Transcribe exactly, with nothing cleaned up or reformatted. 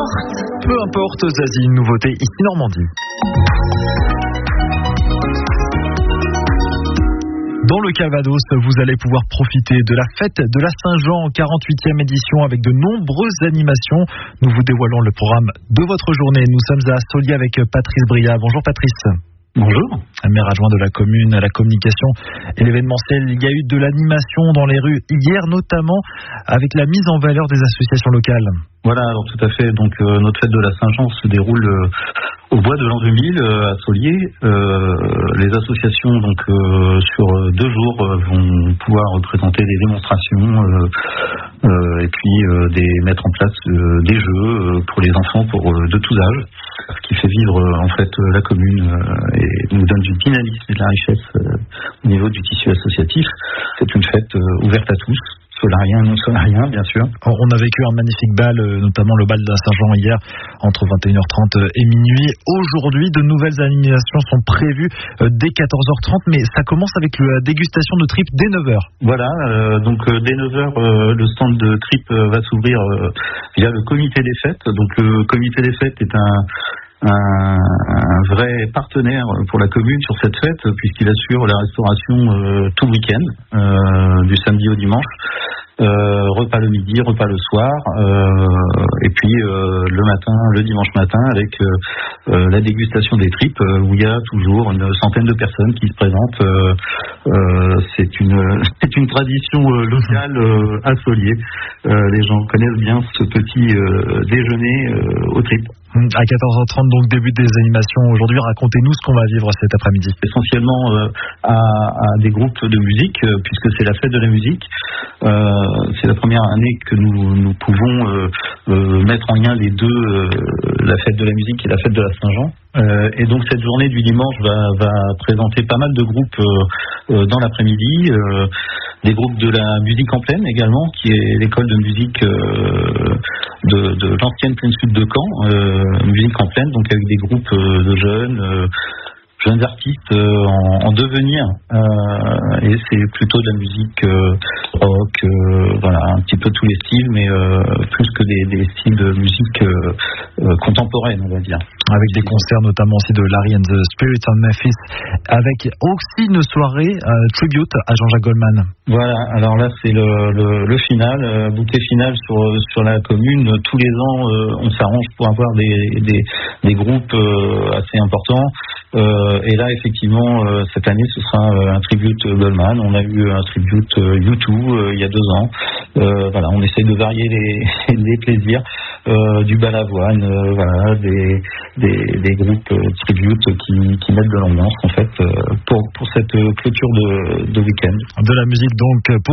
importe. Peu importe, Zazie, une nouveauté ici Normandie. Dans le Calvados, vous allez pouvoir profiter de la fête de la Saint-Jean, quarante-huitième édition, avec de nombreuses animations. Nous vous dévoilons le programme de votre journée. Nous sommes à Solier avec Patrice Bria. Bonjour Patrice. Bonjour. Maire adjoint de la commune à la communication et l'événementiel. Il y a eu de l'animation dans les rues hier, notamment avec la mise en valeur des associations locales. Voilà, alors tout à fait. Donc euh, notre fête de la Saint-Jean se déroule euh, au bois de l'an deux mille euh, à Solier. Euh, les associations donc euh, sur deux jours euh, vont pouvoir présenter des démonstrations euh, euh, et puis euh, des, mettre en place euh, des jeux euh, pour les enfants pour euh, de tous âges, ce qui fait vivre euh, en fait la commune euh, et nous donne du dynamisme et de la richesse euh, au niveau du tissu associatif. C'est une fête euh, ouverte à tous. Solariens, non solariens, bien sûr. On a vécu un magnifique bal, notamment le bal de la Saint-Jean hier, entre vingt et une heures trente et minuit. Aujourd'hui, de nouvelles animations sont prévues dès quatorze heures trente, mais ça commence avec la dégustation de tripes dès neuf heures. Voilà, euh, donc euh, dès neuf heures, euh, le stand de tripes euh, va s'ouvrir euh, via le comité des fêtes. Donc le comité des fêtes est un... Un, un vrai partenaire pour la commune sur cette fête, puisqu'il assure la restauration euh, tout le week-end, euh, du samedi au dimanche, euh, repas le midi, repas le soir, euh, et puis euh, le matin, le dimanche matin, avec euh, euh, la dégustation des tripes, euh, où il y a toujours une centaine de personnes qui se présentent. Euh, euh, c'est une c'est une tradition euh, locale euh, à Solier. Euh, les gens connaissent bien ce petit euh, déjeuner euh, aux tripes. À quatorze heures trente, donc début des animations. Aujourd'hui, racontez-nous ce qu'on va vivre cet après-midi. Essentiellement euh, à, à des groupes de musique, euh, puisque c'est la fête de la musique. Euh, c'est la première année que nous, nous pouvons euh, euh, mettre en lien les deux, euh, la fête de la musique et la fête de la Saint-Jean. Euh, et donc cette journée du dimanche va, va présenter pas mal de groupes euh, euh, dans l'après-midi. Euh, des groupes de la musique en plaine également, qui est l'école de musique euh, de, de l'ancienne plaine sud de Caen, euh, musique en plaine, donc avec des groupes euh, de jeunes, euh, jeunes artistes euh, en, en devenir, euh, et c'est plutôt de la musique euh, rock, euh, voilà, un petit peu tous les styles, mais euh, plus que des, des styles de musique euh, euh, contemporaine, on va dire. Avec des concerts notamment aussi de Larry and the Spirits of Memphis, avec aussi une soirée euh, tribute à Jean-Jacques Goldman. Voilà, alors là c'est le, le, le final, euh, bouquet final sur, sur la commune. Tous les ans, euh, on s'arrange pour avoir des, des, des groupes euh, assez importants. Euh, et là, effectivement, euh, cette année, ce sera euh, un tribute Goldman. On a eu un tribute euh, U deux euh, il y a deux ans. Euh, voilà, on essaye de varier les, les plaisirs, euh, du balavoine, euh, voilà, des, des, des groupes euh, tribute qui, qui mettent de l'ambiance en fait euh, pour, pour cette clôture de, de week-end. De la musique donc pour